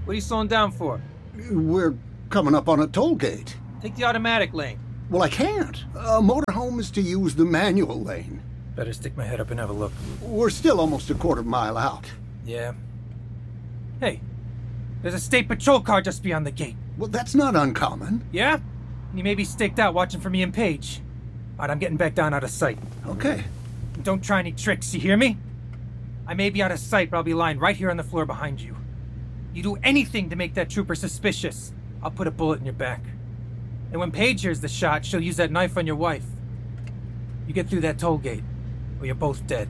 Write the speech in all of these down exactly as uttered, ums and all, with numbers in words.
What are you slowing down for? We're coming up on a toll gate. Take the automatic lane. Well, I can't. A motorhome is to use the manual lane. Better stick my head up and have a look. We're still almost a quarter mile out. Yeah. Hey, there's a state patrol car just beyond the gate. Well, that's not uncommon. Yeah? You may be staked out watching for me and Paige. All right, I'm getting back down out of sight. Okay. Don't try any tricks, you hear me? I may be out of sight, but I'll be lying right here on the floor behind you. You do anything to make that trooper suspicious, I'll put a bullet in your back. And when Paige hears the shot, she'll use that knife on your wife. You get through that toll gate, or you're both dead.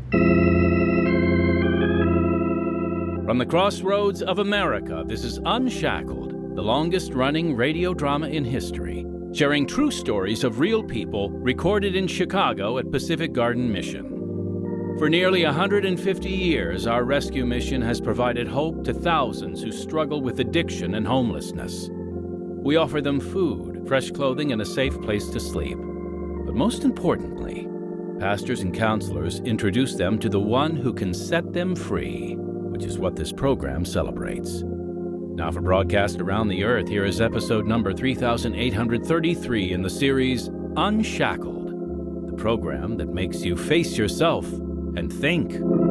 From the crossroads of America, this is Unshackled, the longest-running radio drama in history, sharing true stories of real people recorded in Chicago at Pacific Garden Mission. For nearly one hundred fifty years, our rescue mission has provided hope to thousands who struggle with addiction and homelessness. We offer them food, fresh clothing, and a safe place to sleep. But most importantly, pastors and counselors introduce them to the one who can set them free, which is what this program celebrates. Now for broadcast around the earth, here is episode number three thousand eight hundred thirty-three in the series Unshackled, the program that makes you face yourself and think.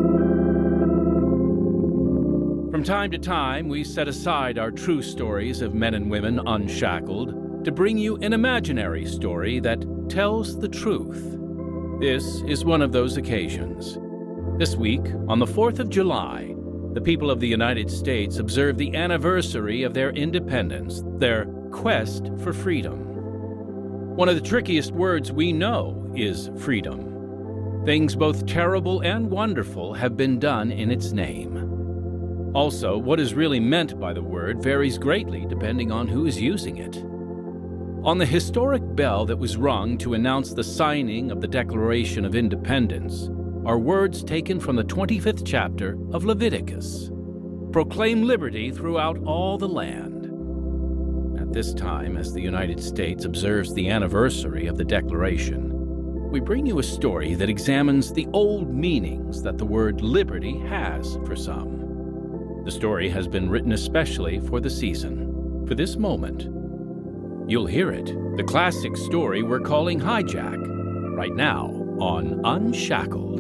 From time to time, we set aside our true stories of men and women unshackled to bring you an imaginary story that tells the truth. This is one of those occasions. This week, on the fourth of July, the people of the United States observe the anniversary of their independence, their quest for freedom. One of the trickiest words we know is freedom. Things both terrible and wonderful have been done in its name. Also, what is really meant by the word varies greatly depending on who is using it. On the historic bell that was rung to announce the signing of the Declaration of Independence are words taken from the twenty-fifth chapter of Leviticus. Proclaim liberty throughout all the land. At this time, as the United States observes the anniversary of the Declaration, we bring you a story that examines the old meanings that the word liberty has for some. The story has been written especially for the season, for this moment. You'll hear it, the classic story we're calling Hijack, right now on Unshackled.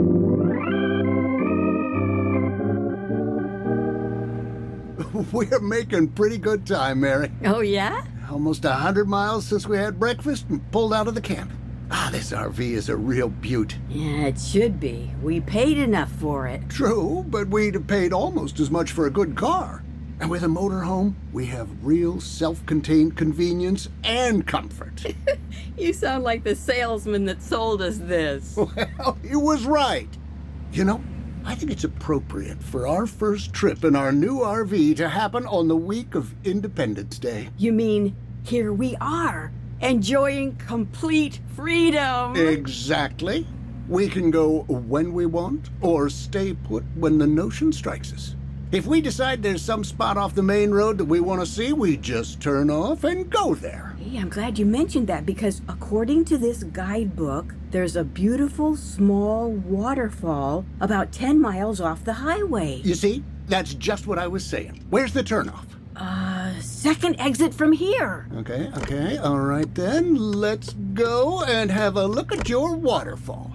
We're making pretty good time, Mary. Oh, yeah? Almost a hundred miles since we had breakfast and pulled out of the camp. Ah, this R V is a real beaut. Yeah, it should be. We paid enough for it. True, but we'd have paid almost as much for a good car. And with a motorhome, we have real self-contained convenience and comfort. You sound like the salesman that sold us this. Well, he was right. You know, I think it's appropriate for our first trip in our new R V to happen on the week of Independence Day. You mean, here we are, enjoying complete freedom. Exactly. We can go when we want, or stay put when the notion strikes us. If we decide there's some spot off the main road that we want to see, we just turn off and go there. Hey, I'm glad you mentioned that, because according to this guidebook, there's a beautiful small waterfall about ten miles off the highway. You see? That's just what I was saying. Where's the turnoff? Uh, second exit from here. Okay, okay, all right then. Let's go and have a look at your waterfall.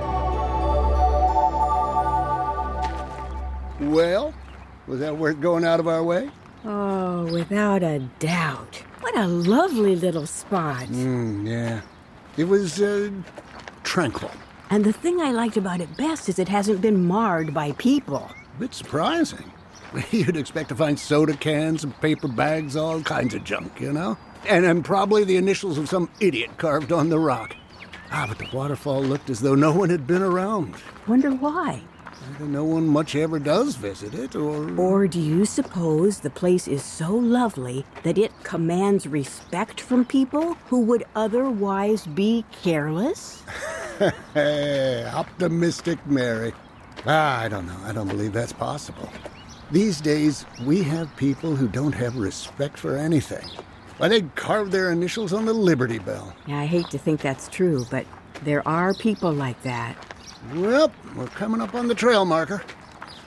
Well, was that worth going out of our way? Oh, without a doubt. What a lovely little spot. Mm, yeah. It was, uh, tranquil. And the thing I liked about it best is it hasn't been marred by people. A bit surprising. You'd expect to find soda cans and paper bags, all kinds of junk, you know? And, and probably the initials of some idiot carved on the rock. Ah, but the waterfall looked as though no one had been around. Wonder why? Either no one much ever does visit it, or... Or do you suppose the place is so lovely that it commands respect from people who would otherwise be careless? Optimistic Mary. Ah, I don't know. I don't believe that's possible. These days, we have people who don't have respect for anything. Why, they'd carve their initials on the Liberty Bell. Yeah, I hate to think that's true, but there are people like that. Well, we're coming up on the trail marker. Yep,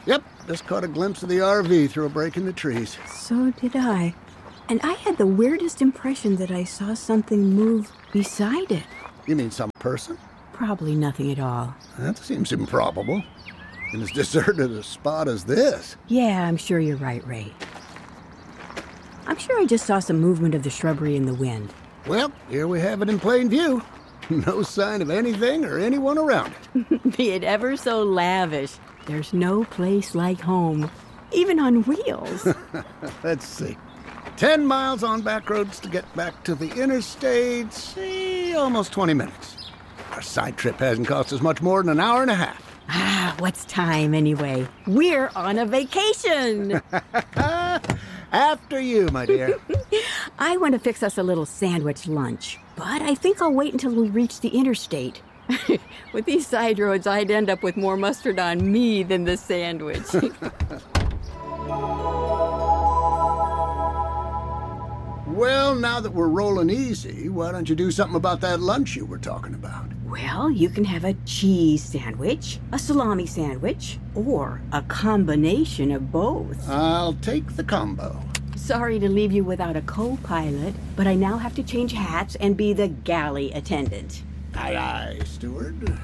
Just caught a glimpse of the R V through a break in the trees. So did I. And I had the weirdest impression that I saw something move beside it. You mean some person? Probably nothing at all. That seems improbable. In as deserted a spot as this. Yeah, I'm sure you're right, Ray. I'm sure I just saw some movement of the shrubbery in the wind. Well, here we have it in plain view. No sign of anything or anyone around it. Be it ever so lavish, there's no place like home, even on wheels. Let's see. Ten miles on back roads to get back to the interstate. See, almost twenty minutes. Our side trip hasn't cost us much more than an hour and a half. Ah, what's time anyway? We're on a vacation. After you, my dear. I want to fix us a little sandwich lunch, but I think I'll wait until we reach the interstate. With these side roads, I'd end up with more mustard on me than the sandwich. Well, now that we're rolling easy, why don't you do something about that lunch you were talking about? Well, you can have a cheese sandwich, a salami sandwich, or a combination of both. I'll take the combo. Sorry to leave you without a co-pilot, but I now have to change hats and be the galley attendant. Aye, aye, steward.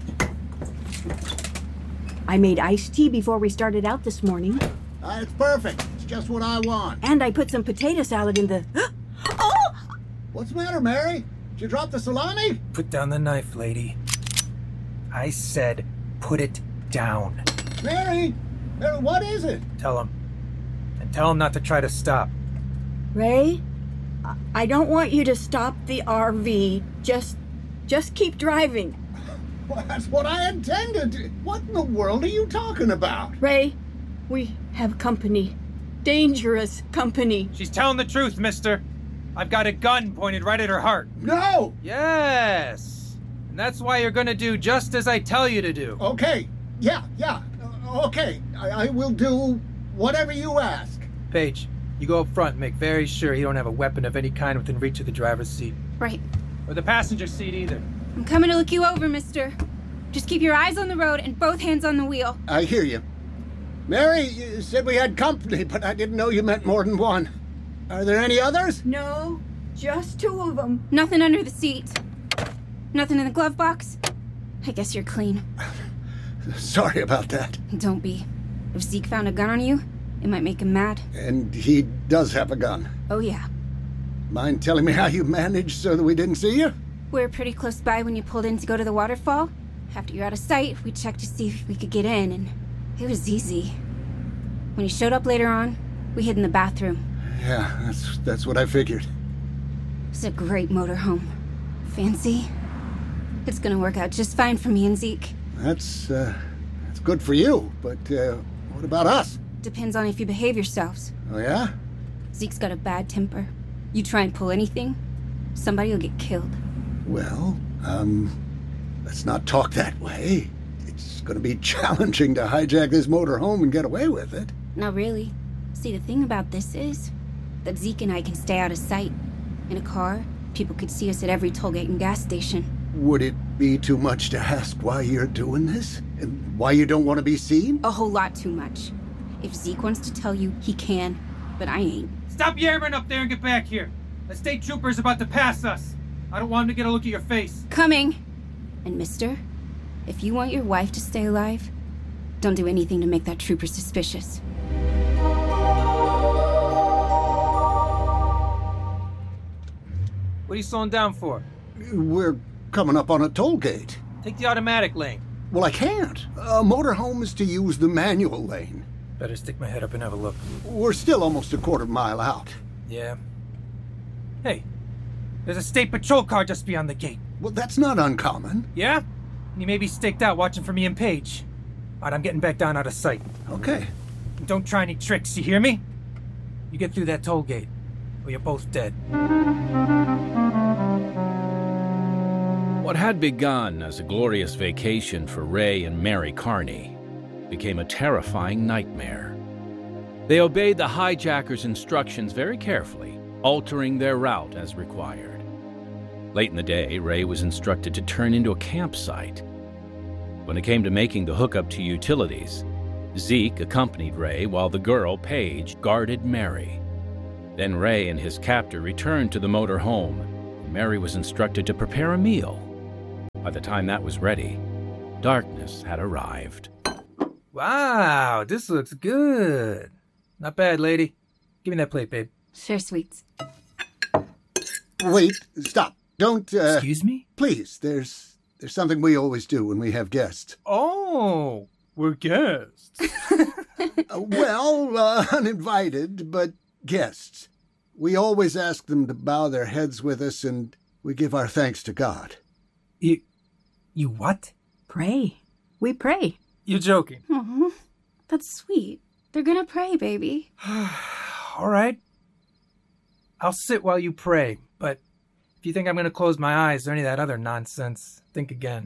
I made iced tea before we started out this morning. That's perfect. It's just what I want. And I put some potato salad in the... Oh! What's the matter, Mary? Did you drop the salami? Put down the knife, lady. I said put it down. Mary! Mary, what is it? Tell him. And tell him not to try to stop. Ray, I don't want you to stop the R V. Just, just keep driving. Well, that's what I intended. What in the world are you talking about? Ray, we have company. Dangerous company. She's telling the truth, mister. I've got a gun pointed right at her heart. No! Yes! And that's why you're gonna do just as I tell you to do. Okay. Yeah, yeah. Uh, okay. I, I will do whatever you ask. Paige, you go up front and make very sure he don't have a weapon of any kind within reach of the driver's seat. Right. Or the passenger seat either. I'm coming to look you over, mister. Just keep your eyes on the road and both hands on the wheel. I hear you. Mary, you said we had company, but I didn't know you meant more than one. Are there any others? No, just two of them. Nothing under the seat. Nothing in the glove box. I guess you're clean. Sorry about that. Don't be. If Zeke found a gun on you, it might make him mad. And he does have a gun. Oh, yeah. Mind telling me how you managed so that we didn't see you? We were pretty close by when you pulled in to go to the waterfall. After you're out of sight, we checked to see if we could get in, and it was easy. When you showed up later on, we hid in the bathroom. Yeah, that's that's what I figured. It's a great motorhome. Fancy. It's gonna work out just fine for me and Zeke. That's, uh, that's good for you, but, uh, what about us? Depends on if you behave yourselves. Oh, yeah? Zeke's got a bad temper. You try and pull anything, somebody will get killed. Well, um, let's not talk that way. It's gonna be challenging to hijack this motorhome and get away with it. Not really. See, the thing about this is that Zeke and I can stay out of sight. In a car, people could see us at every tollgate and gas station. Would it be too much to ask why you're doing this? And why you don't want to be seen? A whole lot too much. If Zeke wants to tell you, he can, but I ain't. Stop yammering up there and get back here. The state trooper's about to pass us. I don't want him to get a look at your face. Coming! And mister, if you want your wife to stay alive, don't do anything to make that trooper suspicious. What are you slowing down for? We're coming up on a toll gate. Take the automatic lane. Well, I can't. A motorhome is to use the manual lane. Better stick my head up and have a look. We're still almost a quarter mile out. Yeah. Hey, there's a state patrol car just beyond the gate. Well, that's not uncommon. Yeah? And you may be staked out watching for me and Paige. All right, I'm getting back down out of sight. Okay. And don't try any tricks, you hear me? You get through that toll gate, or you're both dead. What had begun as a glorious vacation for Ray and Mary Carney became a terrifying nightmare. They obeyed the hijackers' instructions very carefully, altering their route as required. Late in the day, Ray was instructed to turn into a campsite. When it came to making the hookup to utilities, Zeke accompanied Ray while the girl, Paige, guarded Mary. Then Ray and his captor returned to the motor home. Mary was instructed to prepare a meal. By the time that was ready, darkness had arrived. Wow, this looks good. Not bad, lady. Give me that plate, babe. Sure, sweets. Wait, stop. Don't, uh... Excuse me? Please, there's there's something we always do when we have guests. Oh, we're guests. uh, well, uh, uninvited, but guests. We always ask them to bow their heads with us, and we give our thanks to God. You... you what? Pray. We pray. You're joking. Aw, that's sweet. They're gonna pray, baby. All right. I'll sit while you pray, but if you think I'm gonna close my eyes or any of that other nonsense, think again.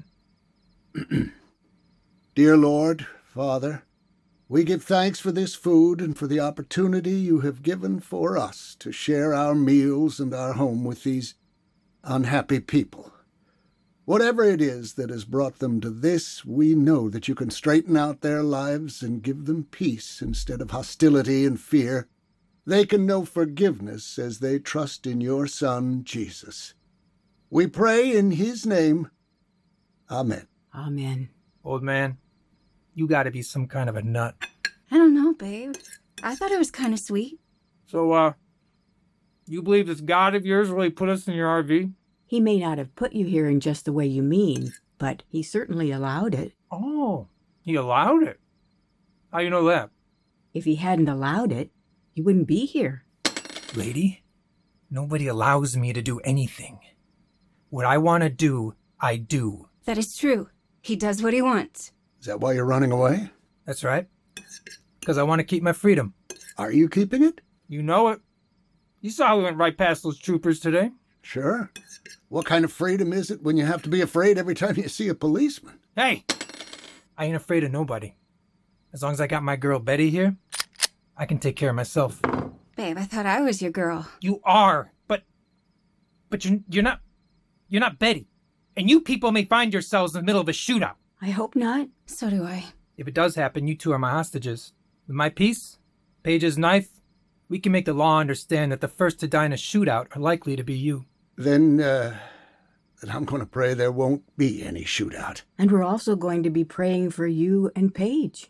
Dear Lord, Father, we give thanks for this food and for the opportunity you have given for us to share our meals and our home with these unhappy people. Whatever it is that has brought them to this, we know that you can straighten out their lives and give them peace instead of hostility and fear. They can know forgiveness as they trust in your Son, Jesus. We pray in his name. Amen. Amen. Old man, you gotta be some kind of a nut. I don't know, babe. I thought it was kind of sweet. So, uh, you believe this God of yours really put us in your R V? He may not have put you here in just the way you mean, but he certainly allowed it. Oh, he allowed it? How you know that? If he hadn't allowed it, you wouldn't be here. Lady, nobody allows me to do anything. What I want to do, I do. That is true. He does what he wants. Is that why you're running away? That's right. Because I want to keep my freedom. Are you keeping it? You know it. You saw we went right past those troopers today. Sure. What kind of freedom is it when you have to be afraid every time you see a policeman? Hey! I ain't afraid of nobody. As long as I got my girl Betty here, I can take care of myself. Babe, I thought I was your girl. You are, but... But you're, you're not... You're not Betty. And you people may find yourselves in the middle of a shootout. I hope not. So do I. If it does happen, you two are my hostages. With my piece, Paige's knife, we can make the law understand that the first to die in a shootout are likely to be you. Then, uh, then I'm going to pray there won't be any shootout. And we're also going to be praying for you and Paige.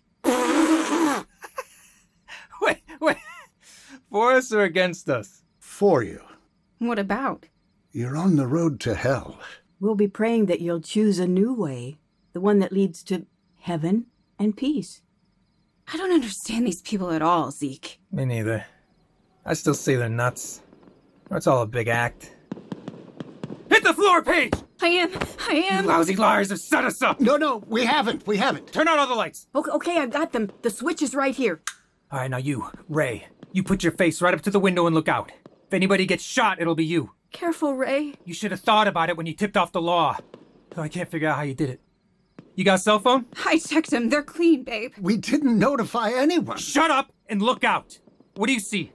Wait, wait. For us or against us? For you. What about? You're on the road to hell. We'll be praying that you'll choose a new way, the one that leads to heaven and peace. I don't understand these people at all, Zeke. Me neither. I still say they're nuts. Or it's all a big act. Hit the floor, Paige! I am. I You am. lousy liars have set us up! No, no, we haven't. We haven't. Turn out all the lights! Okay, okay, I've got them. The switch is right here. All right, now you, Ray, you put your face right up to the window and look out. If anybody gets shot, it'll be you. Careful, Ray. You should have thought about it when you tipped off the law. So I can't figure out how you did it. You got a cell phone? I checked them. They're clean, babe. We didn't notify anyone. Shut up and look out! What do you see?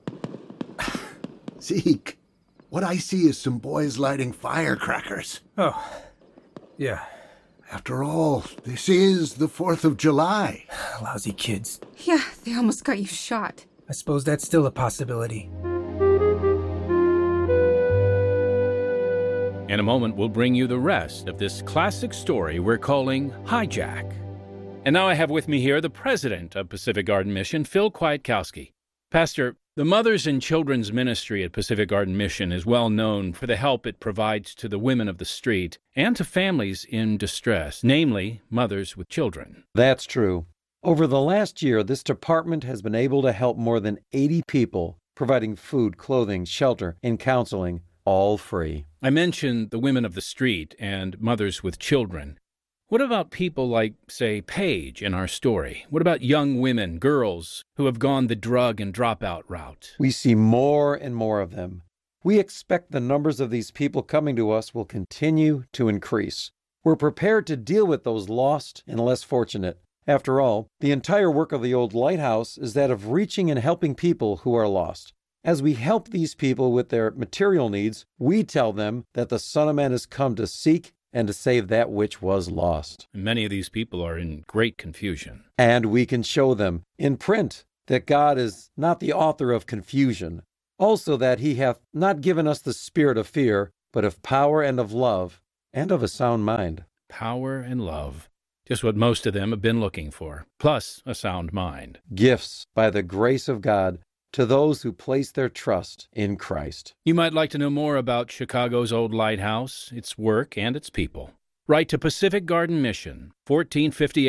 Zeke, what I see is some boys lighting firecrackers. Oh, yeah. After all, this is the fourth of July. Lousy kids. Yeah, they almost got you shot. I suppose that's still a possibility. In a moment, we'll bring you the rest of this classic story we're calling Hijack. And now I have with me here the president of Pacific Garden Mission, Phil Kwiatkowski. Pastor, the Mothers and Children's Ministry at Pacific Garden Mission is well known for the help it provides to the women of the street and to families in distress, namely mothers with children. That's true. Over the last year, this department has been able to help more than eighty people, providing food, clothing, shelter, and counseling, all free. I mentioned the women of the street and mothers with children. What about people like, say, Paige in our story? What about young women, girls, who have gone the drug and dropout route? We see more and more of them. We expect the numbers of these people coming to us will continue to increase. We're prepared to deal with those lost and less fortunate. After all, the entire work of the old lighthouse is that of reaching and helping people who are lost. As we help these people with their material needs, we tell them that the Son of Man has come to seek and to save that which was lost. Many of these people are in great confusion. And we can show them in print that God is not the author of confusion, also that he hath not given us the spirit of fear, but of power and of love, and of a sound mind. Power and love. Just what most of them have been looking for, plus a sound mind. Gifts by the grace of God to those who place their trust in Christ. You might like to know more about Chicago's Old Lighthouse, its work, and its people. Write to Pacific Garden Mission, fourteen fifty